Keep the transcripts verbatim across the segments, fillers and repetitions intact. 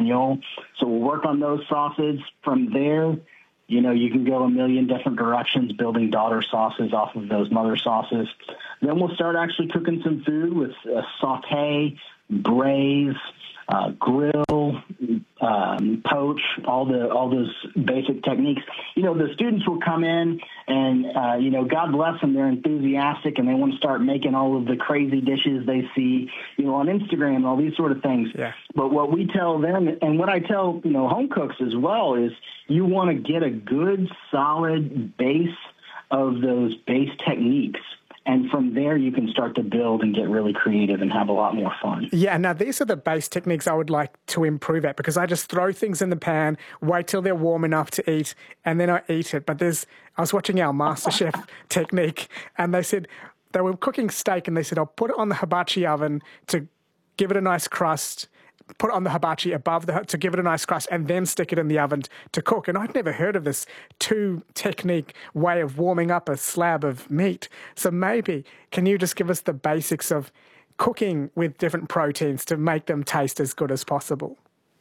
Espanol. So we'll work on those sauces. From there, you know, you can go a million different directions building daughter sauces off of those mother sauces. Then we'll start actually cooking some food with uh, saute, braise, uh, grill, um, poach, all the all those basic techniques. You know, the students will come in and, uh, you know, God bless them, they're enthusiastic and they want to start making all of the crazy dishes they see, you know, on Instagram and all these sort of things. Yeah. But what we tell them, and what I tell, you know, home cooks as well, is you want to get a good, solid base of those base techniques. And from there, you can start to build and get really creative and have a lot more fun. Yeah, now these are the base techniques I would like to improve at, because I just throw things in the pan, wait till they're warm enough to eat, and then I eat it. But there's, I was watching our MasterChef technique, and they said, they were cooking steak, and they said, I'll put it on the hibachi oven to give it a nice crust, put it on the hibachi above the to give it a nice crust, and then stick it in the oven to cook. And I'd never heard of this two-technique way of warming up a slab of meat. So maybe, can you just give us the basics of cooking with different proteins to make them taste as good as possible?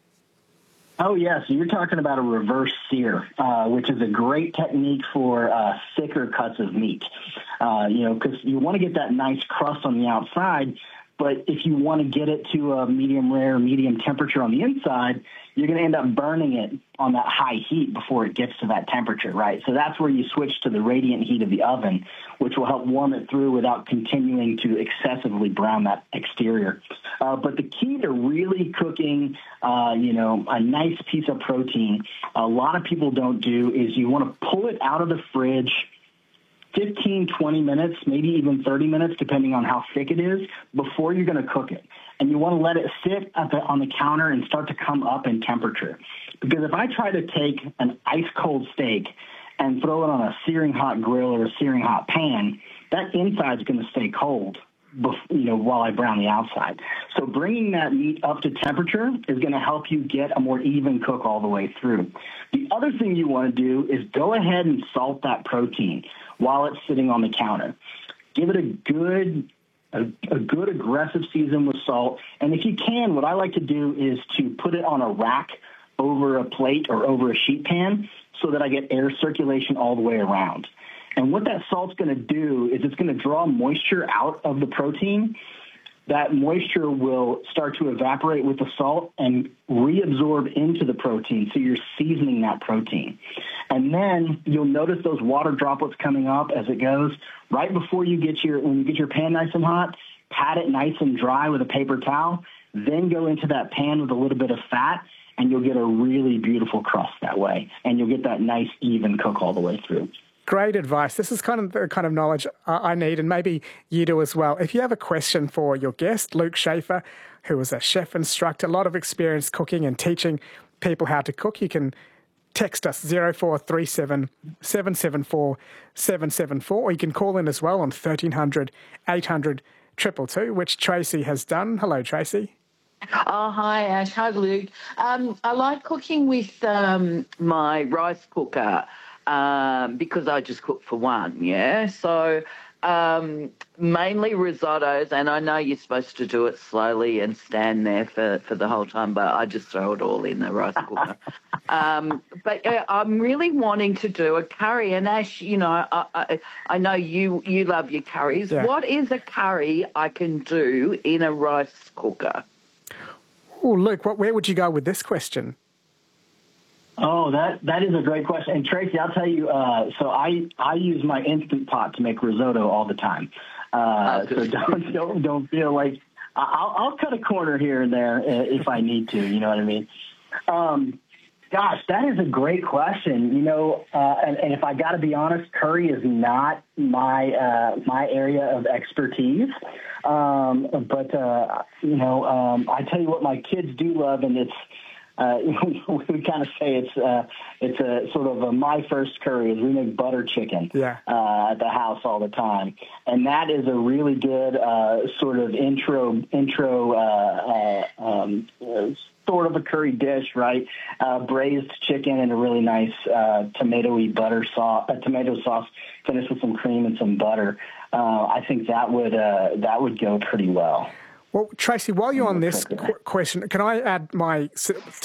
Oh, yeah. So you're talking about a reverse sear, uh, which is a great technique for uh, thicker cuts of meat. Uh, you know, because you want to get that nice crust on the outside, but if you want to get it to a medium rare, medium temperature on the inside, you're going to end up burning it on that high heat before it gets to that temperature, right? So that's where you switch to the radiant heat of the oven, which will help warm it through without continuing to excessively brown that exterior. Uh, but the key to really cooking, uh, you know, a nice piece of protein, a lot of people don't do is you want to pull it out of the fridge fifteen, twenty minutes, maybe even thirty minutes, depending on how thick it is, before you're going to cook it. And you want to let it sit at the, on the counter and start to come up in temperature. Because if I try to take an ice-cold steak and throw it on a searing hot grill or a searing hot pan, that inside's going to stay cold, you know, while I brown the outside. So bringing that meat up to temperature is going to help you get a more even cook all the way through. The other thing you want to do is go ahead and salt that protein while it's sitting on the counter. Give it a good, a, a good aggressive season with salt. And if you can, what I like to do is to put it on a rack over a plate or over a sheet pan so that I get air circulation all the way around. And what that salt's going to do is it's going to draw moisture out of the protein. That moisture will start to evaporate with the salt and reabsorb into the protein, so you're seasoning that protein. And then you'll notice those water droplets coming up as it goes. Right before you get your, when you get your pan nice and hot, pat it nice and dry with a paper towel, then go into that pan with a little bit of fat, and you'll get a really beautiful crust that way. And you'll get that nice, even cook all the way through. Great advice. This is kind of the kind of knowledge I need, and maybe you do as well. If you have a question for your guest, Luke Schaefer, who is a chef instructor, a lot of experience cooking and teaching people how to cook, you can text us zero four three seven, seven seven four, seven seven four, or you can call in as well on thirteen hundred, eight hundred, two two two, which Tracy has done. Hello, Tracy. Oh, hi, Ash. Hi, Luke. Um, I like cooking with um, my rice cooker. Um, because I just cook for one, yeah? So um, mainly risottos, and I know you're supposed to do it slowly and stand there for, for the whole time, but I just throw it all in the rice cooker. um, but uh, I'm really wanting to do a curry, and Ash, you know, I, I, I know you, you love your curries. Yeah. What is a curry I can do in a rice cooker? Oh, Luke, what, where would you go with this question? Oh, that that is a great question. And Tracy, I'll tell you, uh, so I, I use my Instant Pot to make risotto all the time. Uh, so don't, don't don't feel like I'll, I'll cut a corner here and there if I need to. You know what I mean? Um, gosh, that is a great question. You know, uh, and, and if I got to be honest, curry is not my uh, my area of expertise. Um, but uh, you know, um, I tell you what, my kids do love, and it's. Uh, we kind of say it's uh, it's a sort of a my first curry is we make butter chicken yeah. uh, at the house all the time, and that is a really good uh, sort of intro intro uh, uh, um, uh, sort of a curry dish, right? Uh, braised chicken and a really nice uh, tomatoey butter sauce, uh, tomato sauce, finished with some cream and some butter. Uh, I think that would uh, that would go pretty well. Well, Tracy, while you're on this qu- question, can I add my